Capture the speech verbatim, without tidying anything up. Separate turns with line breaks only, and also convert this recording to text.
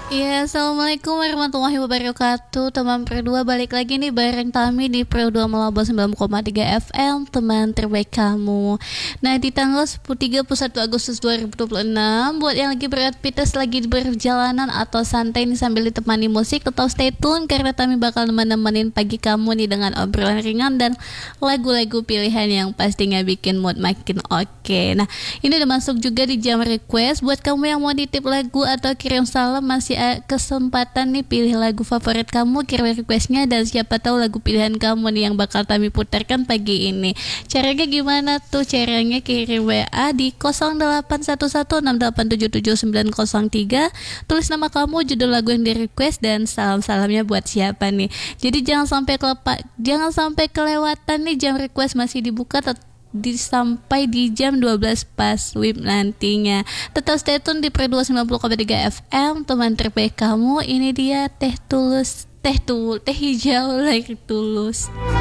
Iya, assalamualaikum warahmatullahi wabarakatuh. Teman Pro dua balik lagi nih bareng kami di Pro dua Melabos sembilan koma tiga F M, teman terbaik kamu. Nah, di tanggal tiga puluh satu Agustus dua ribu dua puluh enam, buat yang lagi beraktivitas, lagi berjalanan atau santai nih sambil ditemani musik, tetap stay tune karena kami bakal nemenin pagi kamu nih dengan obrolan ringan dan lagu-lagu pilihan yang pastinya bikin mood makin oke. Nah, ini udah masuk juga di jam request. Buat kamu yang mau nitip lagu atau kirim salam, masih kesempatan nih, pilih lagu favorit kamu, kirim requestnya, dan siapa tahu lagu pilihan kamu nih yang bakal kami putarkan pagi ini. Caranya gimana tuh? Caranya kirim W A di nol delapan satu satu enam delapan tujuh tujuh sembilan nol tiga, tulis nama kamu, judul lagu yang di request, dan salam-salamnya buat siapa nih. Jadi jangan sampai kelepa, jangan sampai kelewatan nih, jam request masih dibuka tet- di sampai di jam dua belas pas W I B nantinya. Tetap stay tune di Pro dua sembilan puluh koma tiga F M, teman terbaik kamu. Ini dia Teh Tulus, Teh Tul, Teh Hijau lagi tulus.